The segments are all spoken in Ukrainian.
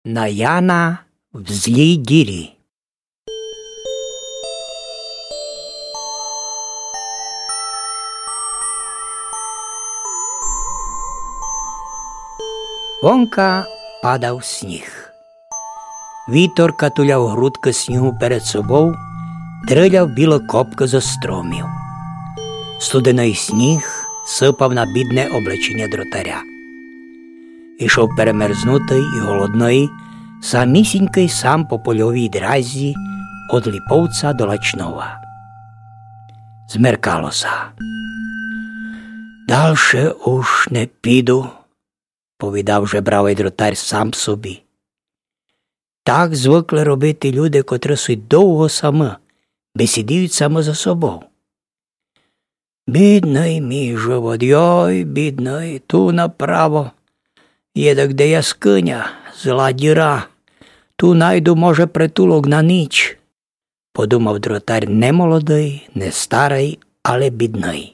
На Яна в злій дірі. Вонка падав сніг. Вітер катуляв грудки снігу перед собою, дриляв біла копка з остромів. Студений сніг сипав на бідне обличчя дротаря. Ішов перемерзнутий і голодний, самісінький сам по польовій дразі од Ліповця до Лачнова. Змеркалося. «Дальше уж не піду», – повідав жебравий дротар сам собі. Так звикли робити люди, котрі суть довго самі, бесідують саме за собою. «Бідний мій живот, йой, бідний, ту направо. Є так де яскиня, зла діра. Ту найду, може, притулок на ніч», – подумав дротар не молодий, не старий, але бідний.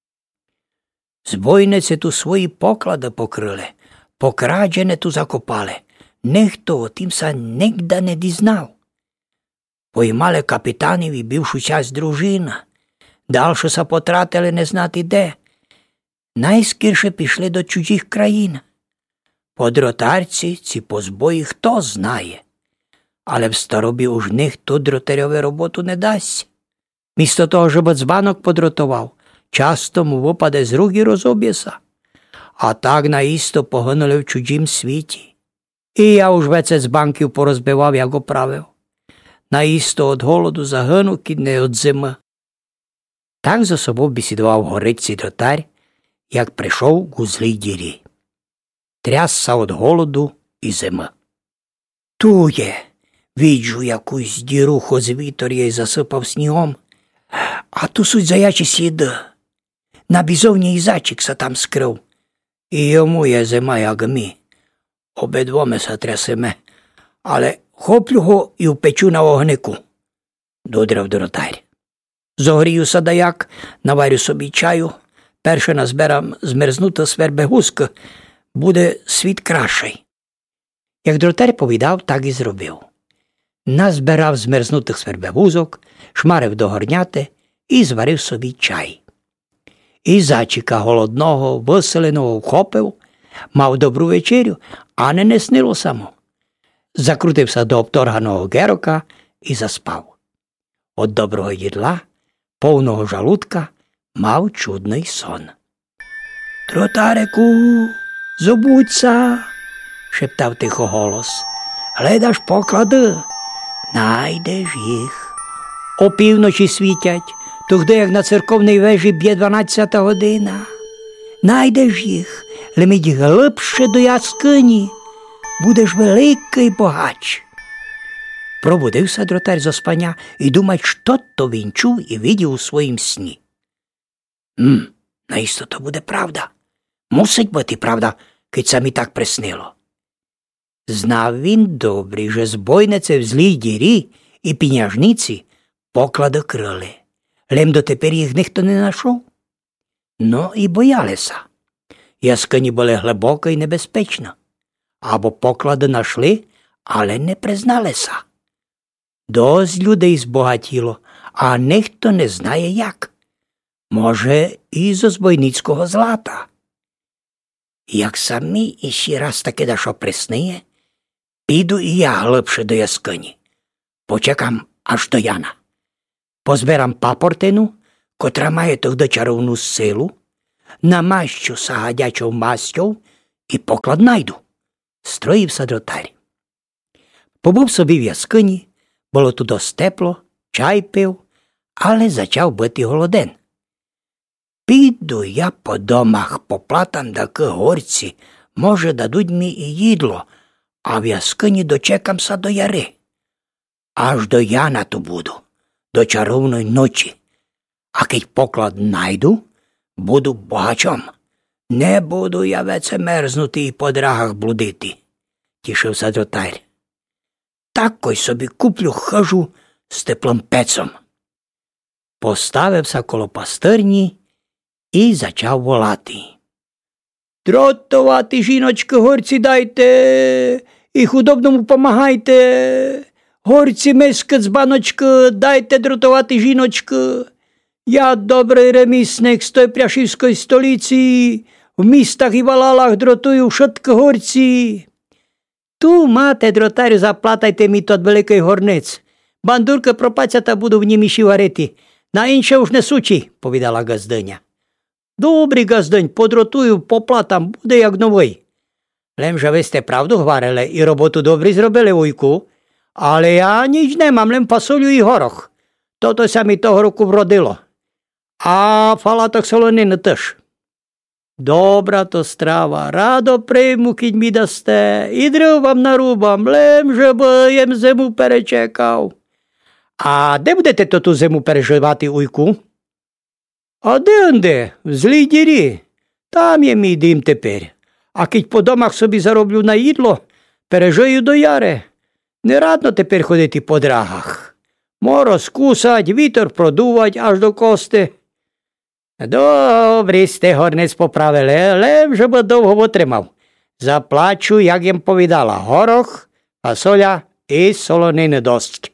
Збойниці ту свої поклади покрили, покрадене ту закопали. Ніхто о тим са нігде не дізнав. Поймали капітанів і бившу часть дружина. Дальше са потратили не знати де. Найскірше пішли до чужих країн. По дротарці ці позбої хто знає. Але в старобі уж ніхто дротарьові роботу не дасть. Місто того, щоб дзбанок подротував, часто му випаде з рук і розоб'єся. А так наісто погинули в чужім світі. І я уж веце з банків порозбивав, як оправив. Наісто од голоду загину, кід не од зими. Так за собою бесідував гориці дротар, як прийшов к злій дірі. Трясся од голоду і зими. Ту є, віджу якусь діру, хоз вітер їй засипав снігом, а ту суть заячі сліди. На бізовні і зайчик са там скрив, і йому є зима, як мі. Обидвоме са трясеме, але хоплю го і впечу на вогнику, додрав дротар. Зогрію садаяк, наварю собі чаю, перше назберам змерзнута свербегузка, буде світ кращий. Як дротар повідав, так і зробив. Назбирав змерзнутих свербегузок, шмарив до горняти і зварив собі чай. І зайчика голодного, веселеного вхопив, мав добру вечерю, а не снило само. Закрутився до обторганого герока і заспав. От доброго їдла, повного жалудка, мав чудний сон. «Дротарику, зобудься!» – шептав тихо голос. «Гледаш поклади, найдеш їх. Опівночі світять, тогди як на церковній вежі б'є 12 година. Найдеш їх, леміть глибше до яскині, будеш великий богач». Пробудився дротар зо спання і думає, що то він чув і видів у своїм сні. Наісто то буде правда. Мусить бути правда, кить самі так приснило. Знав він добре, що збойниці в злій дірі і піняжниці поклади крили. Лем дотепер їх ніхто не знайшов. Ну і боялися. Яскині були глибоко і небезпечно. Або поклади нашли, але не призналися. Досить людей збагатіло, а ніхто не знає як. Може, і зо збойницького злата. Як самі іще раз таки да що присниє, піду і я глибше до яскині. Почекам аж до Яна. Позберам папортину, котра має тогда чаровну силу, намащу сагадячов мастю і поклад найду. Строївся дротар. Побув собі в яскині, було тут досить тепло, чай пив, але зачав бити голоден. Піду я по домах, поплатам таки горці, може дадуть мі і їдло, а в яскині дочекамся до яри. Аж до Яна ту буду, до чаровної ночі. А кить поклад найду, буду богачом. Не буду я веце мерзнути і по драгах блудити, тішився дротар. Так собі куплю хижу з теплим пецом. Поставився коло пастирні і зачав волати. «Дротувати, жіночки, горці дайте, і худобному помагайте. Горці миски з баночки, дайте дротувати жіночки. Я добрий ремісник з той Пряшівської столиці, в містах і валалах дротую všetky горці. Ту, мате, дротарю, заплатайте мій тот великий горниць. Бандурки пропацята буду в німіші варити. На інше уж не сучі, повідала газдиня. Добрий газдинь, подротую, поплатам, буде як новий. Лемже ви сте правду говорили і роботу добрі зробили, вуйку. Але я ніч не мам, лем фасолю і горох. То самі того року вродило. А фалаток солонини теж. Добра то страва, радо прийму, кінь мі дасте, і дров вам нарубам, лемже би єм зиму перечекав. А де будете то ту зиму переживати, уйку? А де? В злій дірі. Там є мій дім тепер. А кіть по домах собі зароблю на їдло, пережию до яри. Не радно тепер ходити по драгах. Мороз кусать, вітер продувать аж до кости. Добрі сте горниць поправили, лемже би довго витримав. Заплачу, як їм повідала, горох, фасоля і солонини досить.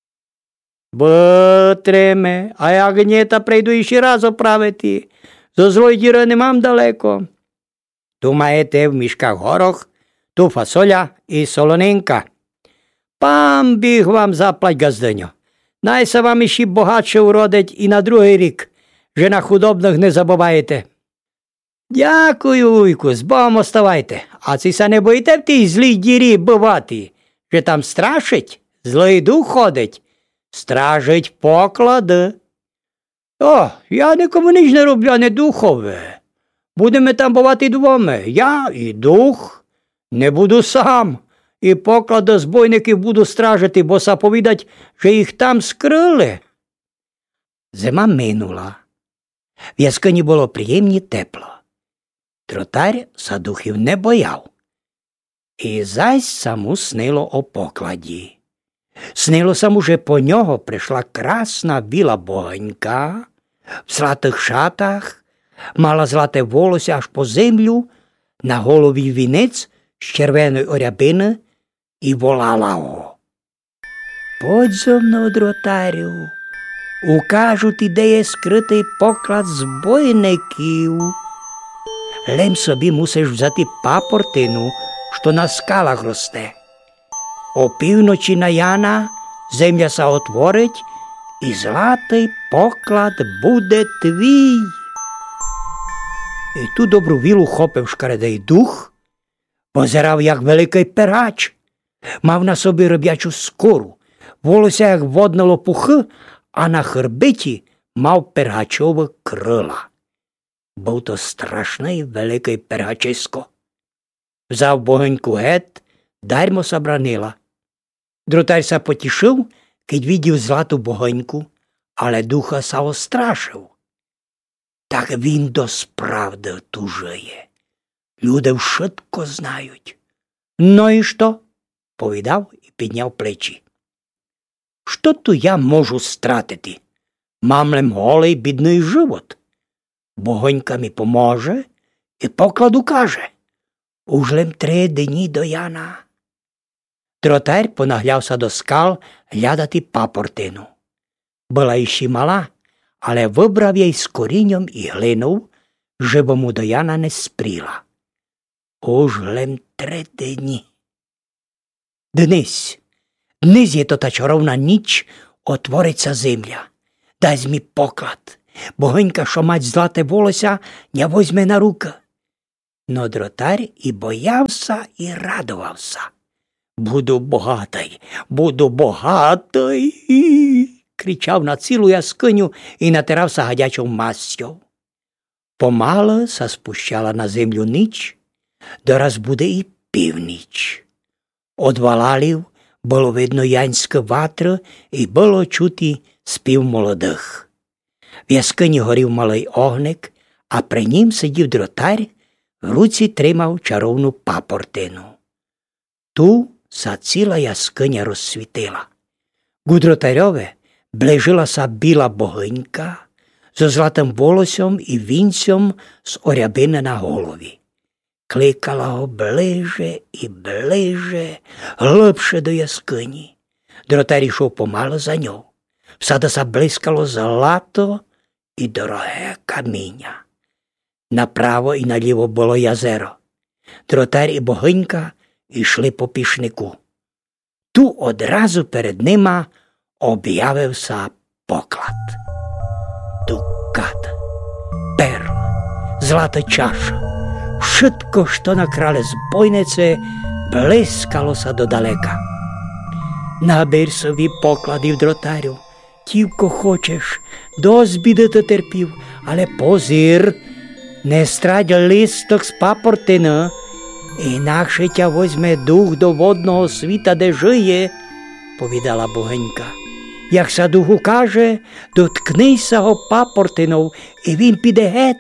Витриме, а як ні, та прийду іще раз оправити. Зо злої діри не мам далеко. Ту маєте в мішках горох, ту фасоля і солонинка. Пан біг вам заплать, газдиню. Найся вам іще багатше уродить і на другий рік, že на худобних не забуваєте. Дякую, уйку, з Богом оставайте. А ці са не боїте в тій злій дірі бувати, že там страшить, злий дух ходить, стражить поклади. О, я нікому ніч не роблю, а не духове. Будемо там бувати двоме, я і дух. Не буду сам, і поклади збойників буду стражити, бо заповідать, що їх там скрили. Зима минула. В яскині було приємні тепло. Дротар за духів не бояв. І зась саму снило о покладі. Снило саму, що по нього прийшла красна біла богонька, в златих шатах, мала злате волосся аж по землю, на голові вінець з червоної орябини і волала його. Подь зо мною, дротарю, укажуть, де є скритий поклад збойників. Лем собі мусиш взяти папортину, що на скалах росте. О півночі на Яна земля са отворить, і златий поклад буде твій. І ту добру вілу хопив шкаредий дух, позирав, як великий перач. Мав на собі риб'ячу скору, волосся, як водна лопухи, а на хребеті мав пергачове крила. Був то страшний великий пергачисько. Взяв богоньку гет, дармо забранила. Дротар са потішив, кить видів злату богоньку, але духа са острашив. Так він до справди тужиє. Люди вшитко знають. Ну і що? Повідав і підняв плечі. Що то я можу стратити? Мамлем голий бідний живот. Богонька ми поможе і покладу каже. Ужлем 3 дні до Яна. Дротар понаглявся до скал глядати папортину. Була іще мала, але вибрав їй з корінням і глинув, щоб му до Яна не спріла. Ужлем 3 дні. Днись є то та чаровна ніч, отвориться земля. Дай мі поклад. Богонька, що мать злате волосся, не возьме на руки. Но дротар і боявся, і радувався. Буду багатий, кричав на цілу яскиню і натирався гадячою мастю. Помало се спущала на землю ніч, дораз буде і північ. Од валалів було видно янське ватри і було чути спів молодих. В яскині горів малий огник, а при нім сидів дротар, в руці тримав чаровну папортину. Ту са ціла яскиня розсвітила. Ку дротарьове ближилася біла богинька зо златим волоссям і вінцем з орябини на голові. кликала його ближе і ближе, глибше до яскині. Дротар йшов помало за нього. В садоса блискало злато і дороге каміння. Направо і наліво було язеро. Дротар і богинька йшли по пішнику. Ту одразу перед ними об'явився поклад. Дукат, перл, злата чаша. Wszystko, що на крале збойнице, блискалося додалека. Набір собі покладів, дротарю, тільки хочеш, до збіди дотерпів, але позір, не страдь листок з папортини, інакше тя возьме дух до водного світа, де жиє, повідала богинька. Як са дух укаже, доткнися го папортинов, і він піде геть.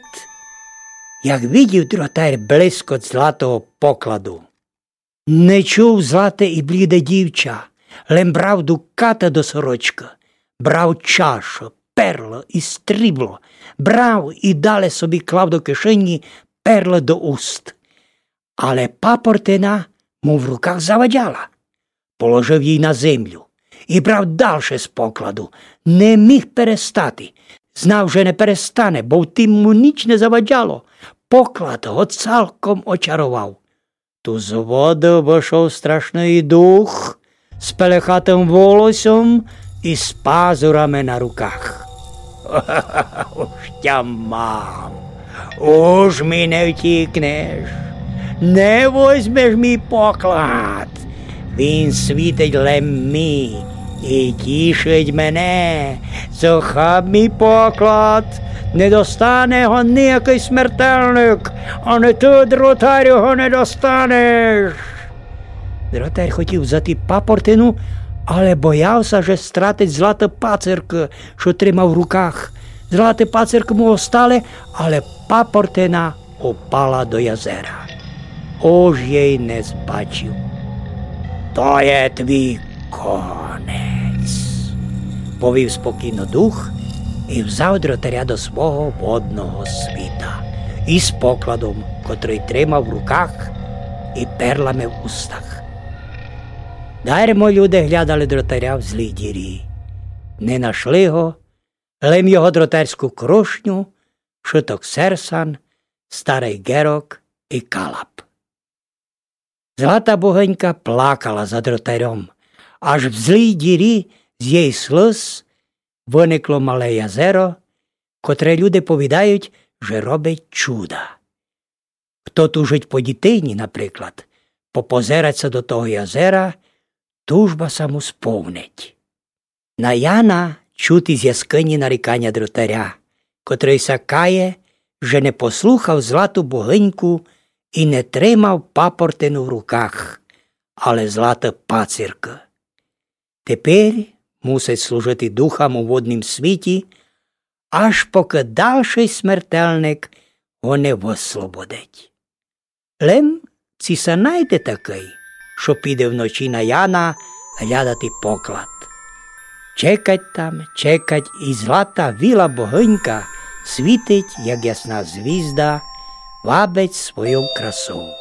Як видів дротар блискот златого покладу, не чув злате і бліде дівча, лем брав дуката до сорочка, брав чашу, перло і стрібло, брав і далі собі клав до кишені, перло до уст. Але папортина му в руках завадяла. Положив їй на землю і брав дальше з покладу. Не міг перестати. Знав, що не перестане, бо в тим му ніч не завадяло. Поклад го цалком очарував. Ту з води вийшов страшний дух з пелехатим волоссям і з пазурами на руках. Уж тя мам, уж ми не втікнеш, не возьмеш мій поклад. Він світить леммі і тішить мене. Захаб мій поклад, не достане його ніякий смертельник, а не ти, дротар, його не достанеш. Дротар хотів взяти папортину, але боявся, що стратить злате пацирки, що тримав в руках. Злате пацирки му остали, але папортина упала до язера. Ож їй не збачив. То є твій конець, повів спокійно дух і взяв дротаря до свого водного світа із покладом, котрий тримав в руках і перлами в устах. Дармо люди глядали дротаря в злій дірі. Не нашли його, лем його дротарську крошню, шиток серсан, старий герок і калап. Злата богинька плакала за дротарем, аж в злій дірі з її сліз виникло мале язеро, котре люди повідають, що робить чуда. Хто тужить по дітині, наприклад, попозираться до того язера, тужба саму сповнить. На Яна чути з яскині нарікання дротаря, котрий сакає, що не послухав злату богиньку і не тримав папортину в руках, але злата пацирка. Тепер мусить служити духам у воднім світі, аж поки дальший смертельник його не вислободить. Лем ці се найде такий, що піде вночі на Яна глядати поклад. Чекать там, чекать, і злата віла богинька світить, як ясна звізда, вабить свою красу.